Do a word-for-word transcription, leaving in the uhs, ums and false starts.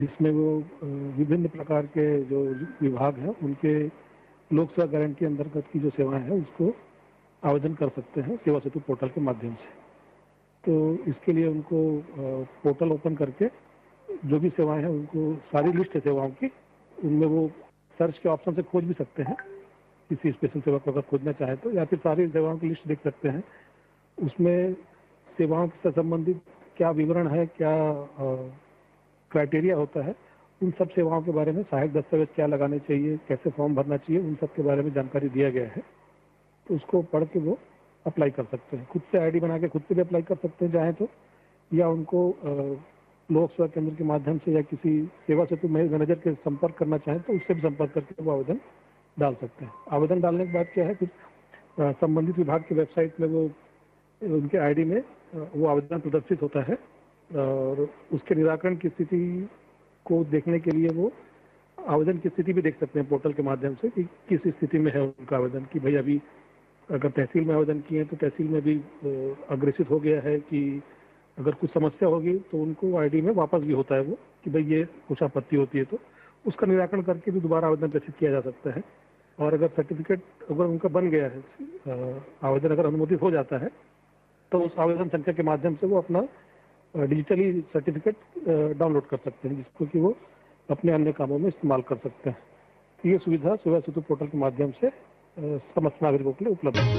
जिसमें वो अ, विभिन्न प्रकार के जो विभाग हैं उनके लोक सेवा गारंटी अंतर्गत की जो सेवाएं हैं उसको आवेदन कर सकते हैं सेवा सेतु पोर्टल के माध्यम से। तो इसके लिए उनको पोर्टल ओपन करके जो भी सेवाएं हैं उनको सारी लिस्ट है सेवाओं की, उनमें वो सर्च के ऑप्शन से खोज भी सकते हैं किसी स्पेशल सेवा को अगर खोजना चाहे तो, या फिर सारी सेवाओं की लिस्ट देख सकते हैं। उसमें सेवाओं से संबंधित क्या विवरण है, क्या क्राइटेरिया होता है, उन सब सेवाओं के बारे में सहायक दस्तावेज क्या लगाने चाहिए, कैसे फॉर्म भरना चाहिए, उन सब के बारे में जानकारी दिया गया है। तो उसको पढ़ के वो अप्लाई कर सकते हैं। खुद से आईडी बना के खुद से भी अप्लाई कर सकते हैं चाहे तो, या उनको लोक सेवा केंद्र के माध्यम से या किसी सेवा सेतु मैनेजर के संपर्क करना चाहें तो उससे भी संपर्क करके वो आवेदन डाल सकते हैं। आवेदन डालने के बाद क्या है, कुछ संबंधित विभाग की वेबसाइट में वो उनके आईडी में वो आवेदन प्रदर्शित होता है और उसके निराकरण की स्थिति को देखने के लिए वो आवेदन की स्थिति भी देख सकते हैं पोर्टल के माध्यम से कि किस स्थिति में है उनका आवेदन, कि भाई अभी अगर तहसील में आवेदन किए तो तहसील में भी अग्रेसित हो गया है, कि अगर कुछ समस्या होगी तो उनको आईडी में वापस भी होता है वो कि भाई ये कुछ आपत्ति होती है तो उसका निराकरण करके भी दोबारा आवेदन प्रेषित किया जा सकता है। और अगर सर्टिफिकेट अगर उनका बन गया है, आवेदन अगर अनुमोदित हो जाता है तो उस आवेदन संख्या के माध्यम से वो अपना डिजिटली सर्टिफिकेट डाउनलोड कर सकते हैं, जिसको कि वो अपने अन्य कामों में इस्तेमाल कर सकते हैं। ये सुविधा सेवा सेतु पोर्टल के माध्यम से समस्त नागरिकों के लिए उपलब्ध है।